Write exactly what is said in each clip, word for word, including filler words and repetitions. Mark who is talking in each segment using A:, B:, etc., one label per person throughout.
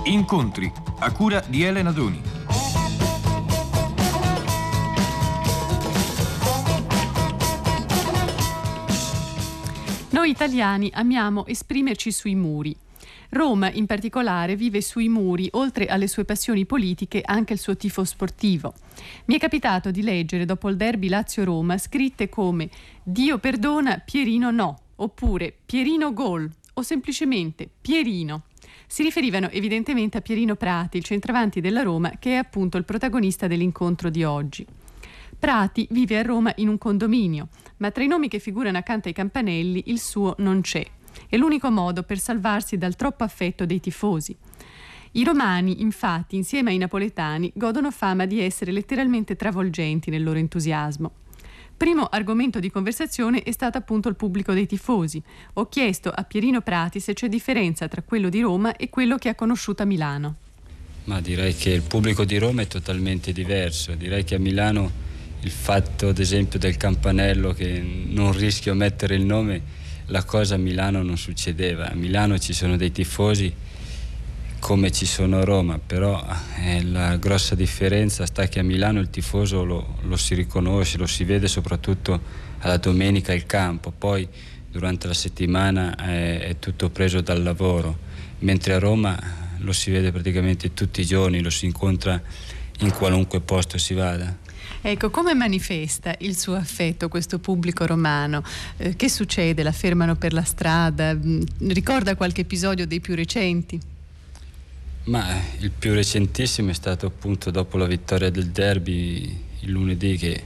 A: Incontri, a cura di Elena Doni.
B: Noi italiani amiamo esprimerci sui muri. Roma, in particolare, vive sui muri, oltre alle sue passioni politiche, anche il suo tifo sportivo. Mi è capitato di leggere, dopo il derby Lazio-Roma, scritte come «Dio perdona, Pierino no», oppure «Pierino gol», o semplicemente «Pierino». Si riferivano evidentemente a Pierino Prati, il centravanti della Roma, che è appunto il protagonista dell'incontro di oggi. Prati vive a Roma in un condominio, ma tra i nomi che figurano accanto ai campanelli il suo non c'è. È l'unico modo per salvarsi dal troppo affetto dei tifosi. I romani, infatti, insieme ai napoletani, godono fama di essere letteralmente travolgenti nel loro entusiasmo. Primo argomento di conversazione è stato appunto il pubblico dei tifosi. Ho chiesto a Pierino Prati se c'è differenza tra quello di Roma e quello che ha conosciuto a Milano.
C: Ma direi che il pubblico di Roma è totalmente diverso. Direi che a Milano il fatto, ad esempio, del campanello, che non rischio mettere il nome, la cosa a Milano non succedeva. A Milano ci sono dei tifosi come ci sono a Roma, però eh, la grossa differenza sta che a Milano il tifoso lo, lo si riconosce, lo si vede soprattutto alla domenica al campo, poi durante la settimana è, è tutto preso dal lavoro, mentre a Roma lo si vede praticamente tutti i giorni, lo si incontra in qualunque posto si vada.
B: Ecco, come manifesta il suo affetto questo pubblico romano? Eh, che succede? La fermano per la strada? Ricorda qualche episodio dei più recenti?
C: Ma il più recentissimo è stato appunto dopo la vittoria del derby il lunedì, che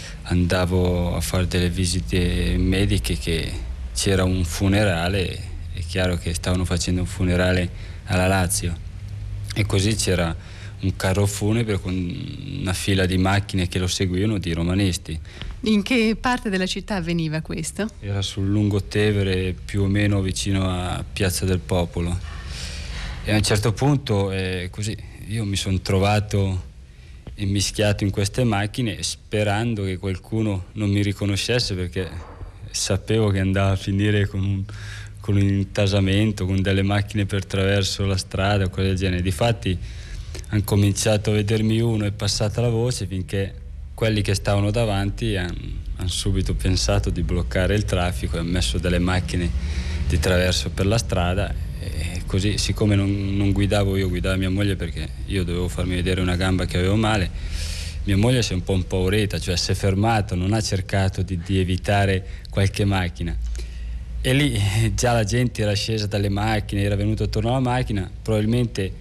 C: andavo a fare delle visite mediche, che c'era un funerale, è chiaro che stavano facendo un funerale alla Lazio, e così c'era un carro funebre con una fila di macchine che lo seguivano, di romanisti.
B: In che parte della città avveniva questo?
C: Era sul Lungotevere, più o meno vicino a Piazza del Popolo. E a un certo punto eh, così io mi sono trovato immischiato in queste macchine, sperando che qualcuno non mi riconoscesse, perché sapevo che andava a finire con un, con un intasamento, con delle macchine per traverso la strada o cose del genere. Difatti hanno cominciato a vedermi uno, è passata la voce, finché quelli che stavano davanti hanno han subito pensato di bloccare il traffico e hanno messo delle macchine di traverso per la strada. E così, siccome non, non guidavo io, guidava mia moglie, perché io dovevo farmi vedere una gamba che avevo male, mia moglie si è un po' impaurita, cioè si è fermato, non ha cercato di, di evitare qualche macchina. E lì già la gente era scesa dalle macchine, era venuta attorno alla macchina, probabilmente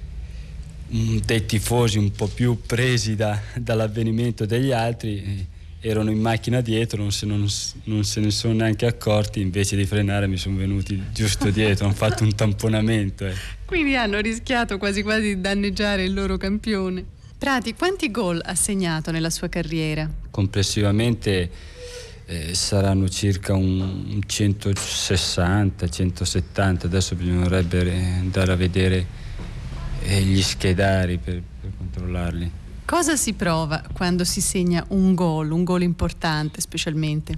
C: dei tifosi un po' più presi da, dall'avvenimento degli altri erano in macchina dietro, non se, non, non se ne sono neanche accorti, invece di frenare mi sono venuti giusto dietro, hanno fatto un tamponamento. Eh.
B: Quindi hanno rischiato quasi quasi di danneggiare il loro campione. Prati, quanti gol ha segnato nella sua carriera?
C: Complessivamente eh, saranno circa un centosessanta centosettanta, adesso bisognerebbe andare a vedere eh, gli schedari per, per controllarli.
B: Cosa si prova quando si segna un gol, un gol importante specialmente?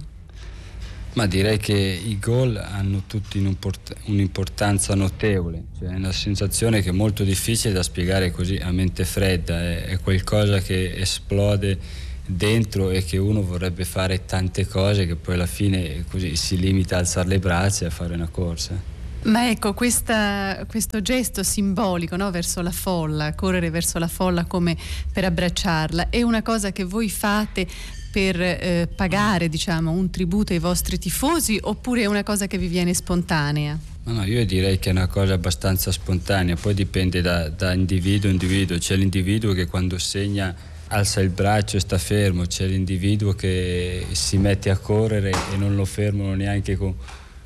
C: Ma direi che i gol hanno tutti un'importanza notevole, cioè è una sensazione che è molto difficile da spiegare così a mente fredda, è, è qualcosa che esplode dentro e che uno vorrebbe fare tante cose, che poi alla fine così si limita a alzare le braccia e a fare una corsa.
B: Ma ecco, questa, questo gesto simbolico, no, verso la folla, correre verso la folla come per abbracciarla, è una cosa che voi fate per eh, pagare, diciamo, un tributo ai vostri tifosi, oppure è una cosa che vi viene spontanea?
C: No, no, io direi che è una cosa abbastanza spontanea, poi dipende da, da individuo a individuo. C'è l'individuo che quando segna alza il braccio e sta fermo, c'è l'individuo che si mette a correre e non lo fermano neanche con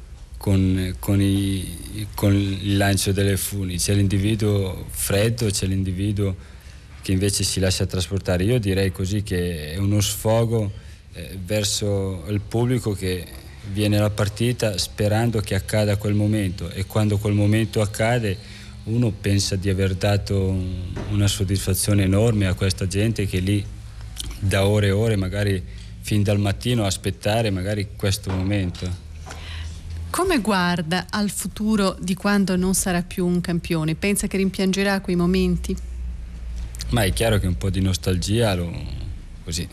C: Con, con, i, con il lancio delle funi, c'è l'individuo freddo, c'è l'individuo che invece si lascia trasportare. Io direi così che è uno sfogo eh, verso il pubblico che viene alla partita sperando che accada quel momento, e quando quel momento accade uno pensa di aver dato un, una soddisfazione enorme a questa gente che lì da ore e ore, magari fin dal mattino, a aspettare magari questo momento.
B: Come guarda al futuro di quando non sarà più un campione? Pensa che rimpiangerà quei momenti?
C: Ma è chiaro che un po' di nostalgia lo, così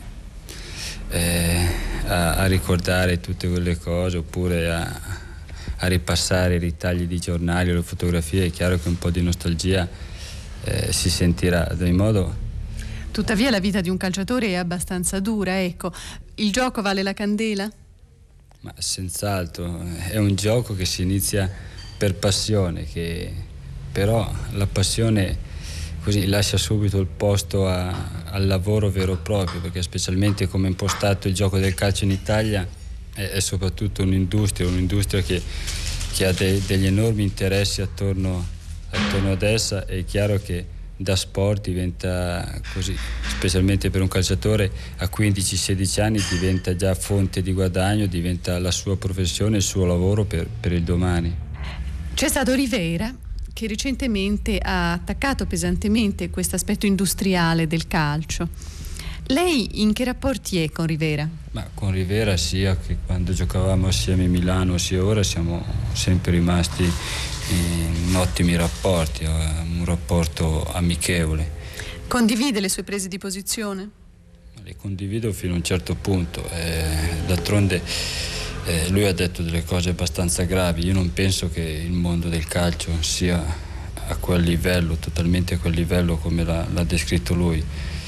C: eh, a, a ricordare tutte quelle cose, oppure a, a ripassare i ritagli di giornali o le fotografie, è chiaro che un po' di nostalgia eh, si sentirà. Ad ogni modo,
B: tuttavia la vita di un calciatore è abbastanza dura, ecco. Il gioco vale la candela?
C: Ma senz'altro, è un gioco che si inizia per passione, che però la passione così lascia subito il posto a, al lavoro vero e proprio, perché specialmente come è impostato il gioco del calcio in Italia è, è soprattutto un'industria, un'industria che, che ha de, degli enormi interessi attorno, attorno ad essa. È chiaro che da sport diventa così, specialmente per un calciatore a quindici sedici anni, diventa già fonte di guadagno, diventa la sua professione, il suo lavoro per, per il domani.
B: C'è stato Rivera che recentemente ha attaccato pesantemente questo aspetto industriale del calcio. Lei in che rapporti è con Rivera?
C: Ma con Rivera, sia che quando giocavamo assieme a Milano sia ora, siamo sempre rimasti in ottimi rapporti, un rapporto amichevole.
B: Condivide le sue prese di posizione?
C: Le condivido fino a un certo punto, eh, d'altronde eh, lui ha detto delle cose abbastanza gravi. Io non penso che il mondo del calcio sia a quel livello, totalmente a quel livello come l'ha, l'ha descritto lui.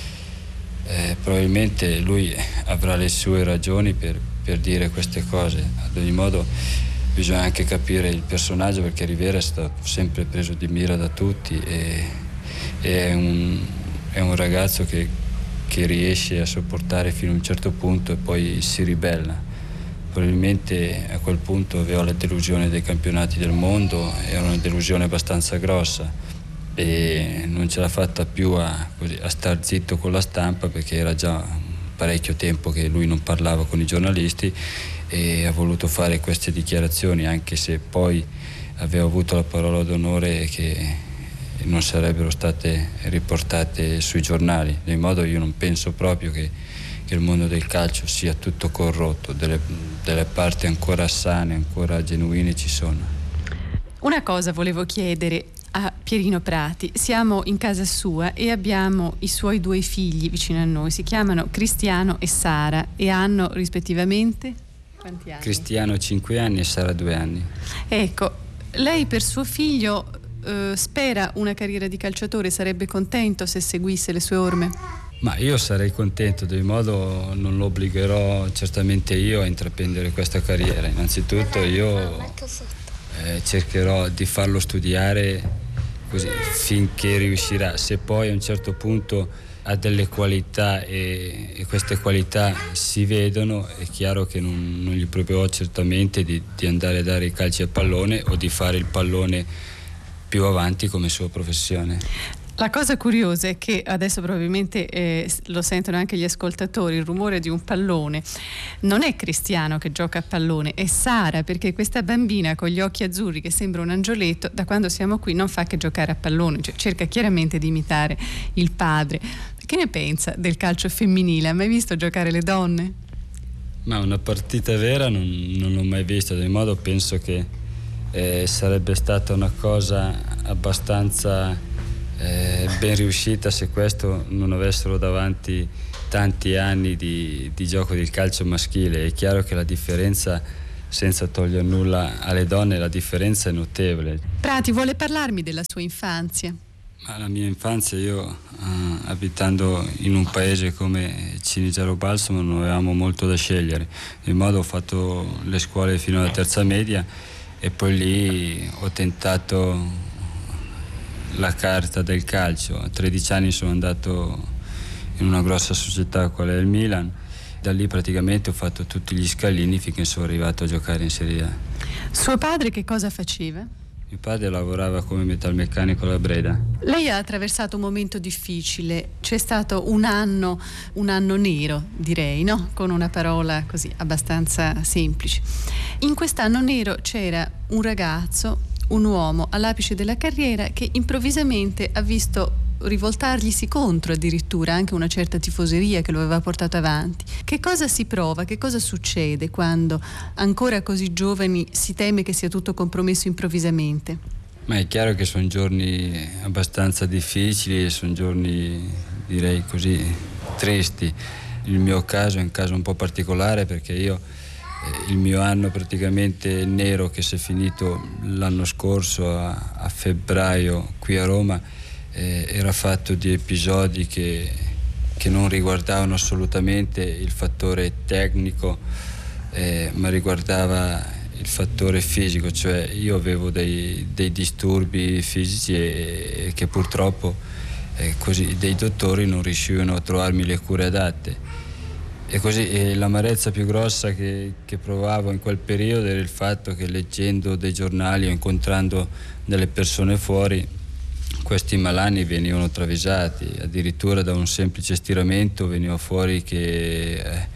C: Eh, probabilmente lui avrà le sue ragioni per, per dire queste cose. Ad ogni modo bisogna anche capire il personaggio, perché Rivera è stato sempre preso di mira da tutti e, e è, un, è un ragazzo che, che riesce a sopportare fino a un certo punto e poi si ribella. Probabilmente a quel punto aveva la delusione dei campionati del mondo, era una delusione abbastanza grossa e non ce l'ha fatta più a, così, a star zitto con la stampa, perché era già parecchio tempo che lui non parlava con i giornalisti e ha voluto fare queste dichiarazioni, anche se poi aveva avuto la parola d'onore che non sarebbero state riportate sui giornali. In modo io non penso proprio che, che il mondo del calcio sia tutto corrotto, delle, delle parti ancora sane, ancora genuine ci sono.
B: Una cosa volevo chiedere a Pierino Prati. Siamo in casa sua e abbiamo i suoi due figli vicino a noi, si chiamano Cristiano e Sara e hanno rispettivamente quanti anni?
C: Cristiano cinque anni e Sara due anni.
B: Ecco, lei per suo figlio eh, spera una carriera di calciatore, sarebbe contento se seguisse le sue orme?
C: Ma io sarei contento, di modo non lo obbligherò certamente io a intraprendere questa carriera. Innanzitutto io eh, cercherò di farlo studiare così finché riuscirà. Se poi a un certo punto ha delle qualità e, e queste qualità si vedono, è chiaro che non, non gli proporrò certamente di, di andare a dare i calci al pallone o di fare il pallone più avanti come sua professione.
B: La cosa curiosa è che adesso probabilmente eh, lo sentono anche gli ascoltatori, il rumore di un pallone. Non è Cristiano che gioca a pallone, è Sara, perché questa bambina con gli occhi azzurri che sembra un angioletto, da quando siamo qui non fa che giocare a pallone, cioè cerca chiaramente di imitare il padre. Che ne pensa del calcio femminile? Ha mai visto giocare le donne?
C: Ma una partita vera non, non l'ho mai vista, di modo penso che eh, sarebbe stata una cosa abbastanza eh, ben riuscita se questo non avessero davanti tanti anni di, di gioco del calcio maschile. È chiaro che la differenza, senza togliere nulla alle donne, la differenza è notevole.
B: Prati, vuole parlarmi della sua infanzia?
C: Ma la mia infanzia, io uh, abitando in un paese come Cinigiaro Balsamo non avevamo molto da scegliere, in modo ho fatto le scuole fino alla terza media e poi lì ho tentato la carta del calcio. A tredici anni sono andato in una grossa società qual è il Milan, da lì praticamente ho fatto tutti gli scalini finché sono arrivato a giocare in Serie A.
B: Suo padre che cosa faceva?
C: Mio padre lavorava come metalmeccanico alla Breda.
B: Lei ha attraversato un momento difficile, c'è stato un anno, un anno nero, direi, no? Con una parola così abbastanza semplice. In quest'anno nero c'era un ragazzo, un uomo all'apice della carriera che improvvisamente ha visto rivoltarglisi contro addirittura, anche una certa tifoseria che lo aveva portato avanti. Che cosa si prova, che cosa succede quando ancora così giovani si teme che sia tutto compromesso improvvisamente?
C: Ma è chiaro che sono giorni abbastanza difficili, sono giorni direi così tristi. Il mio caso è un caso un po' particolare perché io eh, il mio anno praticamente nero che si è finito l'anno scorso a, a febbraio qui a Roma eh, era fatto di episodi che, che non riguardavano assolutamente il fattore tecnico eh, ma riguardava il fattore fisico, cioè io avevo dei, dei disturbi fisici e, e che purtroppo eh, così dei dottori non riuscivano a trovarmi le cure adatte. E così e l'amarezza più grossa che, che provavo in quel periodo era il fatto che leggendo dei giornali o incontrando delle persone fuori, questi malanni venivano travisati, addirittura da un semplice stiramento veniva fuori che eh,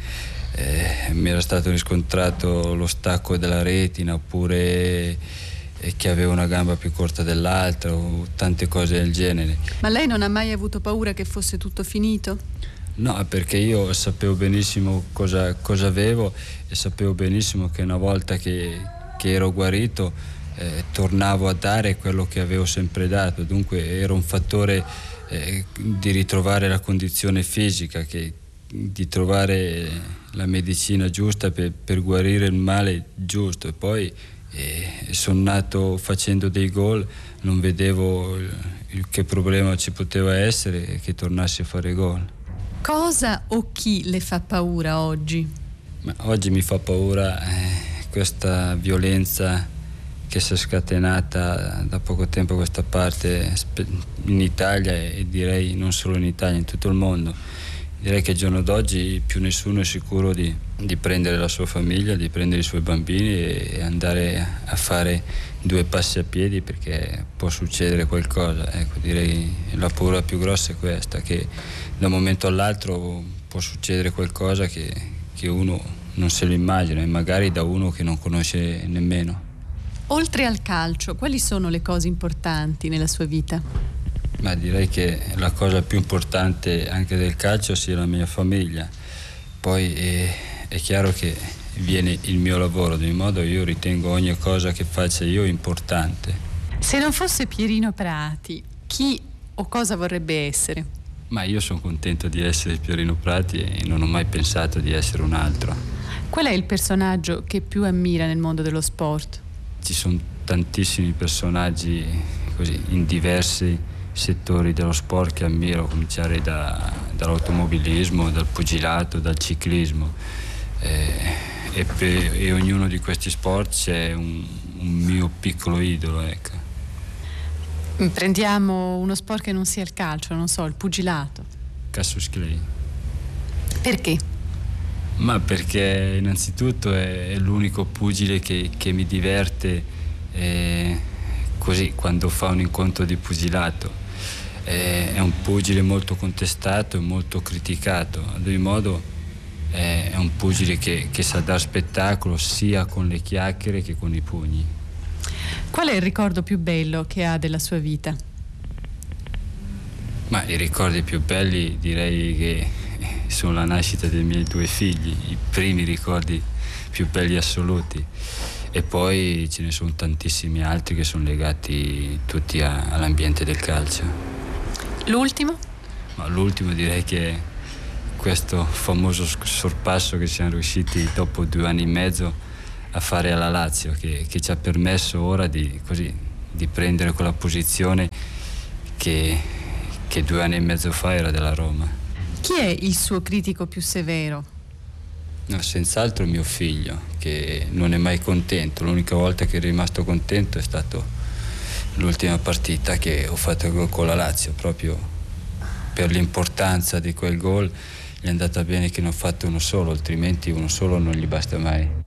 C: eh, mi era stato riscontrato lo stacco della retina oppure eh, che avevo una gamba più corta dell'altra o tante cose del genere.
B: Ma lei non ha mai avuto paura che fosse tutto finito?
C: No, perché io sapevo benissimo cosa, cosa avevo e sapevo benissimo che una volta che, che ero guarito eh, tornavo a dare quello che avevo sempre dato, dunque era un fattore eh, di ritrovare la condizione fisica, che, di trovare la medicina giusta per, per guarire il male giusto e poi eh, sono nato facendo dei gol, non vedevo il, il, che problema ci poteva essere che tornassi a fare gol.
B: Cosa o chi le fa paura oggi?
C: Ma oggi mi fa paura eh, questa violenza che si è scatenata da poco tempo a questa parte in Italia e direi non solo in Italia, in tutto il mondo. Direi che al giorno d'oggi più nessuno è sicuro di, di prendere la sua famiglia, di prendere i suoi bambini e andare a fare due passi a piedi perché può succedere qualcosa. Ecco, direi la paura più grossa è questa, che da un momento all'altro può succedere qualcosa che, che uno non se lo immagina e magari da uno che non conosce nemmeno.
B: Oltre al calcio, quali sono le cose importanti nella sua vita?
C: Ma direi che la cosa più importante anche del calcio sia la mia famiglia. Poi è, è chiaro che viene il mio lavoro, di modo io ritengo ogni cosa che faccia io importante.
B: Se non fosse Pierino Prati, chi o cosa vorrebbe essere?
C: Ma io sono contento di essere Pierino Prati e non ho mai pensato di essere un altro.
B: Qual è il personaggio che più ammira nel mondo dello sport?
C: Ci sono tantissimi personaggi così in diversi settori dello sport che ammiro, a cominciare da, dall'automobilismo, dal pugilato, dal ciclismo eh, e, per, e ognuno di questi sport c'è un, un mio piccolo idolo, ecco.
B: Prendiamo uno sport che non sia il calcio, non so, il pugilato.
C: Cassius Clay.
B: Perché?
C: Ma perché innanzitutto è, è l'unico pugile che, che mi diverte eh, così quando fa un incontro di pugilato. Eh, è un pugile molto contestato e molto criticato, ad ogni modo eh, è un pugile che, che sa dar spettacolo sia con le chiacchiere che con i pugni.
B: Qual è il ricordo più bello che ha della sua vita?
C: Ma i ricordi più belli direi che sono la nascita dei miei due figli, i primi ricordi più belli assoluti, e poi ce ne sono tantissimi altri che sono legati tutti a, all'ambiente del calcio.
B: L'ultimo?
C: Ma l'ultimo direi che questo famoso sorpasso che siamo riusciti dopo due anni e mezzo a fare alla Lazio, che, che ci ha permesso ora di, così, di prendere quella posizione che, che due anni e mezzo fa era della Roma.
B: Chi è il suo critico più severo?
C: No, senz'altro mio figlio, che non è mai contento. L'unica volta che è rimasto contento è stato l'ultima partita che ho fatto il gol con la Lazio, proprio per l'importanza di quel gol. Gli è andata bene che ne ho fatto uno solo, altrimenti uno solo non gli basta mai.